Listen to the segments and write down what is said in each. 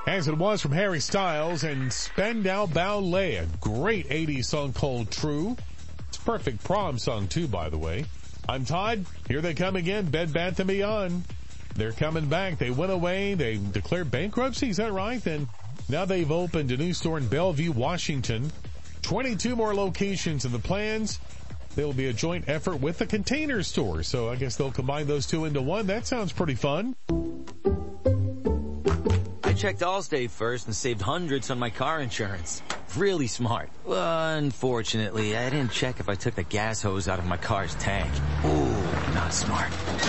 As it was from Harry Styles and Spandau Ballet, a great 80s song called True. It's a perfect prom song too, by the way. I'm Todd. Here they come again, Bed Bath & Beyond. They're coming back. They went away. They declared bankruptcy. Is that right? And now they've opened a new store in Bellevue, Washington. 22 more locations in the plans. There will be a joint effort with the Container Store. So I guess they'll combine those two into one. That sounds pretty fun. I checked Allstate first and saved hundreds on my car insurance. Really smart. Unfortunately, I didn't check if I took the gas hose out of my car's tank. Ooh, not smart.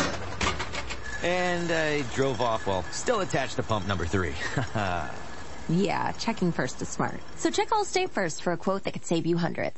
And I drove off while still attached to pump number 3. Yeah, checking first is smart. So check Allstate first for a quote that could save you hundreds.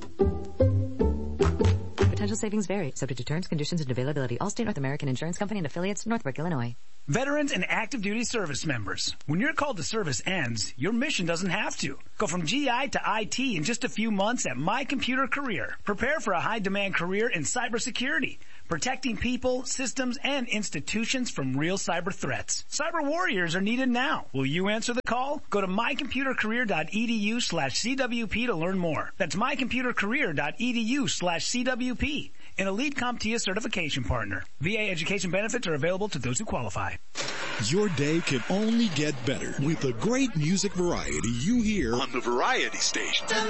Potential savings vary, subject to terms, conditions, and availability. Allstate North American Insurance Company and affiliates, Northbrook, Illinois. Veterans and active duty service members. When your call to service ends, your mission doesn't have to. Go from GI to IT in just a few months at My Computer Career. Prepare for a high-demand career in cybersecurity, protecting people, systems, and institutions from real cyber threats. Cyber warriors are needed now. Will you answer the call? Go to mycomputercareer.edu/CWP to learn more. That's mycomputercareer.edu/CWP. An elite CompTIA certification partner. VA education benefits are available to those who qualify. Your day can only get better with the great music variety you hear on the Variety Station.